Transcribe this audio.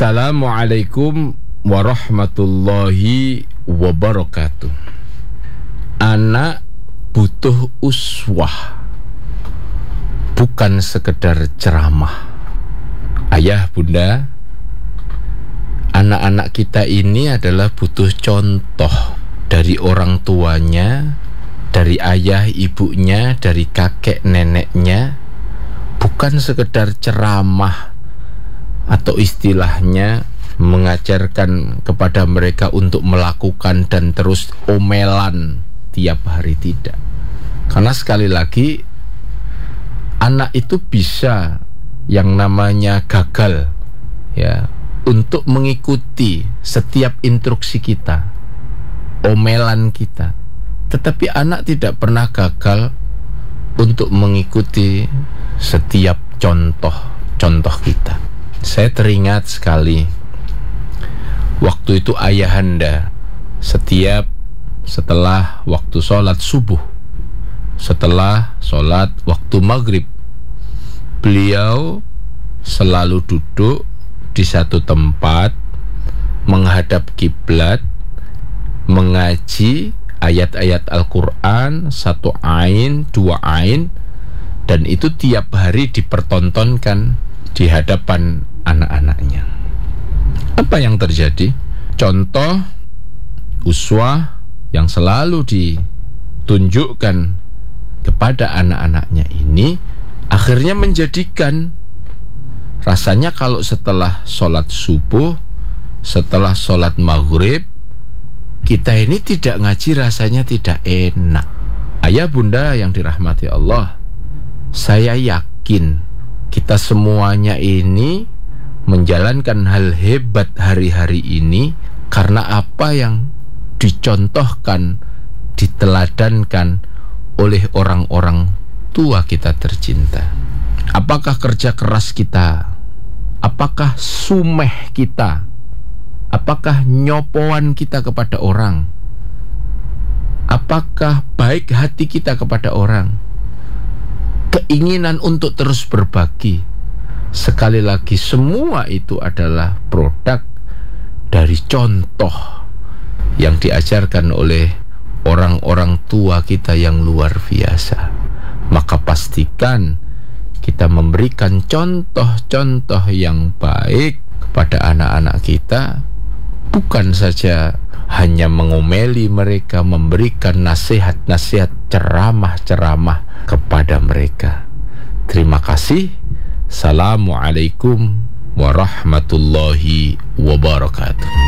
Assalamualaikum warahmatullahi wabarakatuh. Anak butuh uswah, bukan sekedar ceramah. Ayah, bunda, anak-anak kita ini adalah butuh contoh dari orang tuanya, dari ayah ibunya, dari kakek neneknya. Bukan sekedar ceramah atau istilahnya mengajarkan kepada mereka untuk melakukan dan terus omelan tiap hari, tidak. Karena sekali lagi anak itu bisa yang namanya gagal ya untuk mengikuti setiap instruksi kita, omelan kita. Tetapi anak tidak pernah gagal untuk mengikuti setiap contoh kita. Saya teringat sekali waktu itu ayahanda setelah waktu sholat subuh, setelah sholat waktu maghrib, beliau selalu duduk di satu tempat menghadap kiblat, mengaji ayat-ayat Al-Quran, 1 ain, 2 ain, dan itu tiap hari dipertontonkan di hadapan anak-anaknya. Apa yang terjadi? Contoh uswah yang selalu ditunjukkan kepada anak-anaknya ini akhirnya menjadikan rasanya kalau setelah sholat subuh, setelah sholat maghrib, kita ini tidak ngaji rasanya tidak enak. Ayah bunda yang dirahmati Allah, saya yakin kita semuanya ini menjalankan hal hebat hari-hari ini karena apa yang dicontohkan, diteladankan oleh orang-orang tua kita tercinta. Apakah kerja keras kita? Apakah sumeh kita? Apakah nyopoan kita kepada orang? Apakah baik hati kita kepada orang? Keinginan untuk terus berbagi. Sekali lagi, semua itu adalah produk dari contoh yang diajarkan oleh orang-orang tua kita yang luar biasa. Maka pastikan kita memberikan contoh-contoh yang baik kepada anak-anak kita, bukan saja hanya mengomeli mereka, memberikan nasihat-nasihat, ceramah-ceramah kepada mereka. Terima kasih. Assalamualaikum warahmatullahi wabarakatuh.